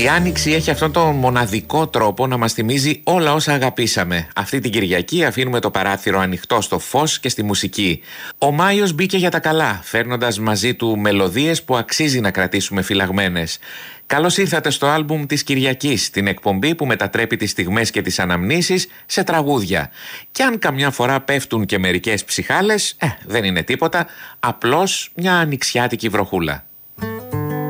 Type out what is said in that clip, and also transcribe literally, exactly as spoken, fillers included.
Η Άνοιξη έχει αυτόν τον μοναδικό τρόπο να μας θυμίζει όλα όσα αγαπήσαμε. Αυτή την Κυριακή αφήνουμε το παράθυρο ανοιχτό στο φως και στη μουσική. Ο Μάιος μπήκε για τα καλά, φέρνοντας μαζί του μελωδίες που αξίζει να κρατήσουμε φυλαγμένες. Καλώς ήρθατε στο άλμπουμ της Κυριακής, την εκπομπή που μετατρέπει τις στιγμές και τις αναμνήσεις σε τραγούδια. Κι αν καμιά φορά πέφτουν και μερικές ψυχάλες, ε, δεν είναι τίποτα, απλώς μια ανοιξιάτικη βροχούλα.